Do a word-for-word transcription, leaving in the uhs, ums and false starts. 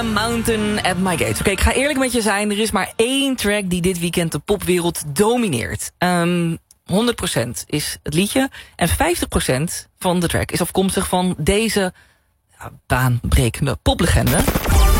Mountain at My Gates. Oké, okay, ik ga eerlijk met je zijn. Er is maar één track die dit weekend de popwereld domineert. Um, honderd procent is het liedje. En vijftig procent van de track is afkomstig van deze ja, baanbrekende poplegende.